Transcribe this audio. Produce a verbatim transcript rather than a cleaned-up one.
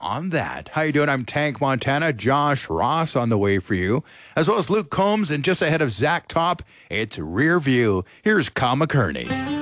on that. How you doing? I'm Tank Montana. Josh Ross on the way for you, as well as Luke Combs, and just ahead of Zach Top, it's Rear View. Here's Kyle McCurney.